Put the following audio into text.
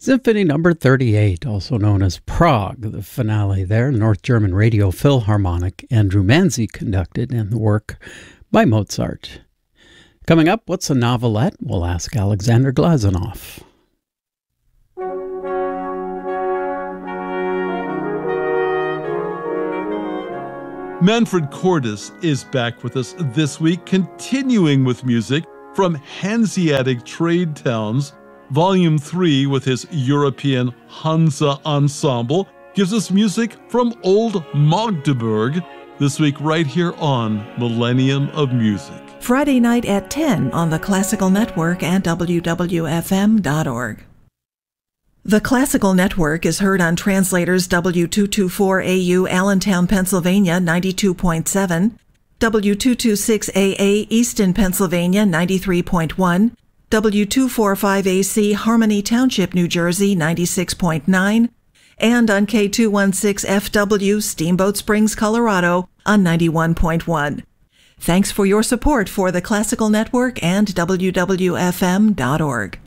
Symphony number 38, also known as Prague, the finale there, North German Radio Philharmonic. Andrew Manzi conducted, and the work by Mozart. Coming up, what's a novelette? We'll ask Alexander Glazunov. Manfred Cordes is back with us this week, continuing with music from Hanseatic Trade Towns. Volume 3 with his European Hansa Ensemble gives us music from Old Magdeburg this week right here on Millennium of Music. Friday night at 10 on the Classical Network and WWFM.org. The Classical Network is heard on translators W224AU Allentown, Pennsylvania 92.7, W226AA Easton, Pennsylvania 93.1, W245AC Harmony Township, New Jersey 96.9, and on K216FW Steamboat Springs, Colorado on 91.1. Thanks for your support for the Classical Network and WWFM.org.